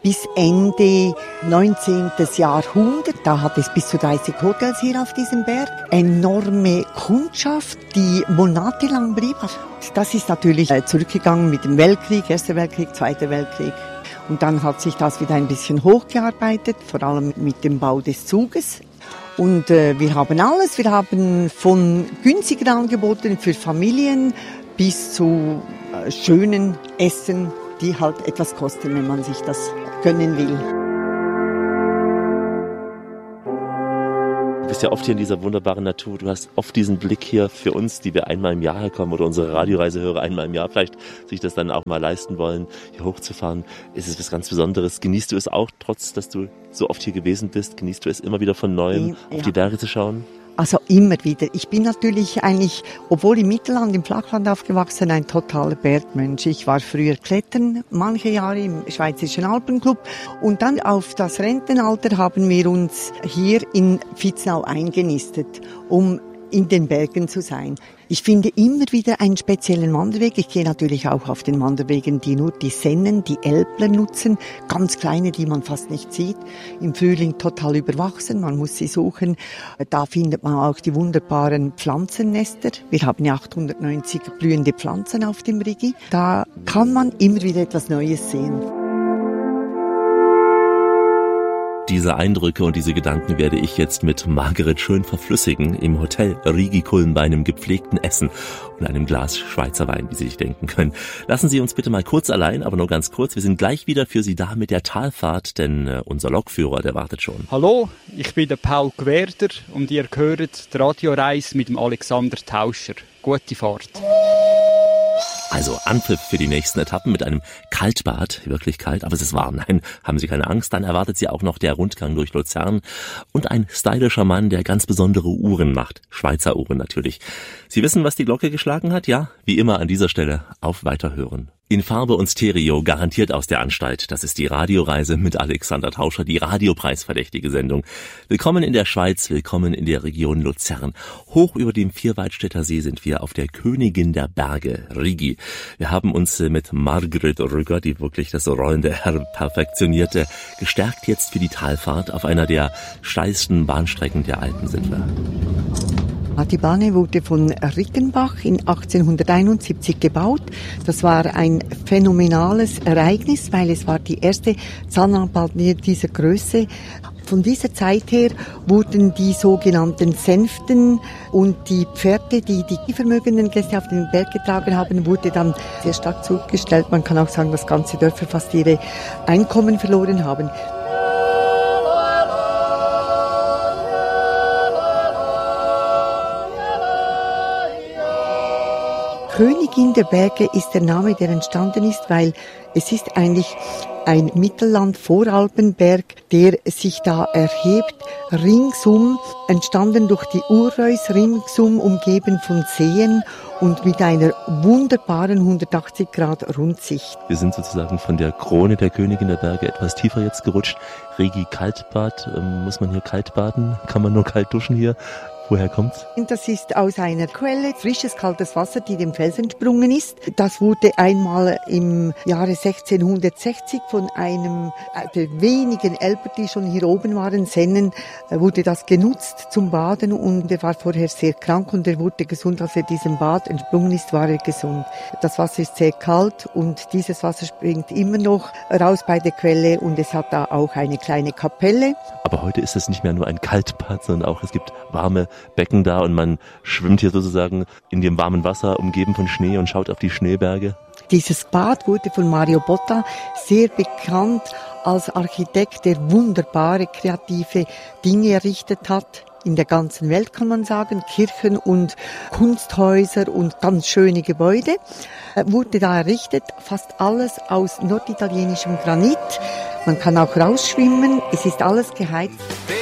bis Ende 19. Jahrhundert. Da hat es bis zu 30 Hotels hier auf diesem Berg. Enorme Kundschaft, die monatelang blieb. Das ist natürlich zurückgegangen mit dem Weltkrieg, Erster Weltkrieg, Zweiter Weltkrieg. Und dann hat sich das wieder ein bisschen hochgearbeitet, vor allem mit dem Bau des Zuges. Und wir haben alles. Wir haben von günstigen Angeboten für Familien bis zu schönen Essen, die halt etwas kosten, wenn man sich das gönnen will. Du bist ja oft hier in dieser wunderbaren Natur. Du hast oft diesen Blick hier für uns, die wir einmal im Jahr herkommen oder unsere Radioreisehörer einmal im Jahr vielleicht sich das dann auch mal leisten wollen, hier hochzufahren. Ist es was ganz Besonderes? Genießt du es auch, trotz dass du so oft hier gewesen bist? Genießt du es immer wieder von Neuem, auf die Berge zu schauen? Also immer wieder. Ich bin natürlich eigentlich, obwohl im Mittelland, im Flachland aufgewachsen, ein totaler Bergmensch. Ich war früher klettern, manche Jahre im Schweizerischen Alpenclub. Und dann auf das Rentenalter haben wir uns hier in Vitznau eingenistet, um in den Bergen zu sein. Ich finde immer wieder einen speziellen Wanderweg. Ich gehe natürlich auch auf den Wanderwegen, die nur die Sennen, die Älpler nutzen. Ganz kleine, die man fast nicht sieht. Im Frühling total überwachsen, man muss sie suchen. Da findet man auch die wunderbaren Pflanzennester. Wir haben ja 890 blühende Pflanzen auf dem Rigi. Da kann man immer wieder etwas Neues sehen. Diese Eindrücke und diese Gedanken werde ich jetzt mit Margret schön verflüssigen im Hotel Rigi Kulm bei einem gepflegten Essen und einem Glas Schweizer Wein, wie Sie sich denken können. Lassen Sie uns bitte mal kurz allein, aber nur ganz kurz. Wir sind gleich wieder für Sie da mit der Talfahrt, denn unser Lokführer, der wartet schon. Hallo, ich bin der Paul Gwerder und ihr hört die Radioreise mit dem Alexander Tauscher. Gute Fahrt. Also Anpfiff für die nächsten Etappen mit einem Kaltbad, wirklich kalt, aber es ist warm. Nein, haben Sie keine Angst, dann erwartet Sie auch noch der Rundgang durch Luzern und ein stylischer Mann, der ganz besondere Uhren macht, Schweizer Uhren natürlich. Sie wissen, was die Glocke geschlagen hat? Ja, wie immer an dieser Stelle auf Weiterhören. In Farbe und Stereo, garantiert aus der Anstalt. Das ist die Radioreise mit Alexander Tauscher, die radiopreisverdächtige Sendung. Willkommen in der Schweiz, willkommen in der Region Luzern. Hoch über dem Vierwaldstätter See sind wir auf der Königin der Berge, Rigi. Wir haben uns mit Margret Rügger, die wirklich das rollende R perfektionierte, gestärkt jetzt für die Talfahrt. Auf einer der steilsten Bahnstrecken der Alpen sind wir. Die Bahn wurde von Rickenbach in 1871 gebaut. Das war ein phänomenales Ereignis, weil es war die erste Zahnradbahn dieser Größe. Von dieser Zeit her wurden die sogenannten Sänften und die Pferde, die die vermögenden Gäste auf den Berg getragen haben, wurde dann sehr stark zurückgestellt. Man kann auch sagen, dass ganze Dörfer fast ihre Einkommen verloren haben. Königin der Berge ist der Name, der entstanden ist, weil es ist eigentlich ein Mittelland-Voralpenberg, der sich da erhebt, ringsum, entstanden durch die Urreus, ringsum umgeben von Seen und mit einer wunderbaren 180-Grad-Rundsicht. Wir sind sozusagen von der Krone der Königin der Berge etwas tiefer jetzt gerutscht. Rigi Kaltbad, muss man hier kalt baden? Kann man nur kalt duschen hier? Woher kommt's? Das ist aus einer Quelle, frisches, kaltes Wasser, die dem Fels entsprungen ist. Das wurde einmal im Jahre 1660 von einem der wenigen Elber, die schon hier oben waren, Sennen, wurde das genutzt zum Baden und er war vorher sehr krank und er wurde gesund. Als er diesem Bad entsprungen ist, war er gesund. Das Wasser ist sehr kalt und dieses Wasser springt immer noch raus bei der Quelle und es hat da auch eine kleine Kapelle. Aber heute ist es nicht mehr nur ein Kaltbad, sondern auch es gibt warme Becken da und man schwimmt hier sozusagen in dem warmen Wasser, umgeben von Schnee und schaut auf die Schneeberge. Dieses Bad wurde von Mario Botta sehr bekannt als Architekt, der wunderbare kreative Dinge errichtet hat. In der ganzen Welt kann man sagen, Kirchen und Kunsthäuser und ganz schöne Gebäude wurde da errichtet, fast alles aus norditalienischem Granit. Man kann auch rausschwimmen, es ist alles geheizt.